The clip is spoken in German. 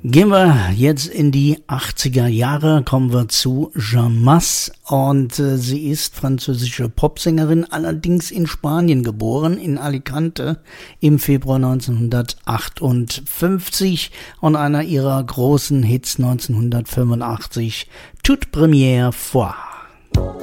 Gehen wir jetzt in die 80er Jahre, kommen wir zu Jeanne Mas und sie ist französische Popsängerin, allerdings in Spanien geboren, in Alicante im Februar 1958 und einer ihrer großen Hits 1985, Toute première fois.